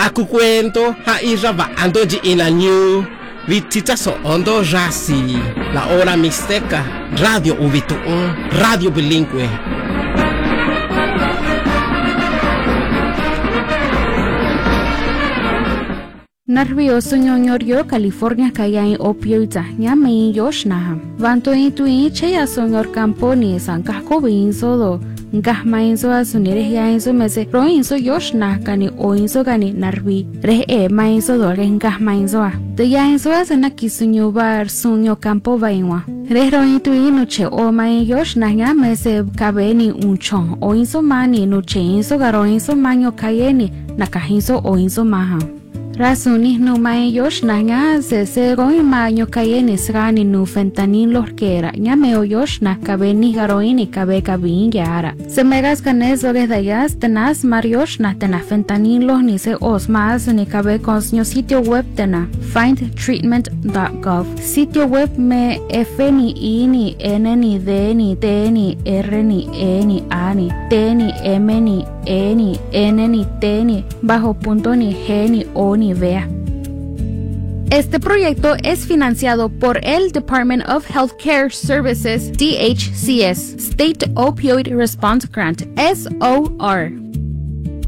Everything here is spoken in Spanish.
Aku cuento haira va ando ina new vitita so ondo rasi la hora mixteca radio ubituun radio bilingüe. Nervioso ñoñorio California kaya in opioida nyame yoshna vanto intui cheya sonyor campo ni sankako binso do ngahma inso asunire ya inso mese pro inso yoshna kani o inso kani narvi re ma inso do re ngahma inso de ya inso asena kisunyo bar sunyo campo vainwa re ro intui no che o ma yoshna nyame se kabeni unchon o inso mani no che inso garo inso manyo kayeni nakahinso o inso maha Rasuni no mai yosh na nga se goi ma nyo kayeni srani no fentanilo kera nya meo yosh na kabeni heroini kabe kabin yara se megas kanezo de dayas tenas mariosh na tena fentanilo ni se osmas ni kabe consnyo sitio web tena findtreatment.gov sitio web me f ni i ni n ni d ni t ni r ni e ni a ni t ni m ni e ni n ni t ni bajo punto ni g ni o ni vea. Este proyecto es financiado por el Department of Healthcare Services, DHCS, State Opioid Response Grant, SOR,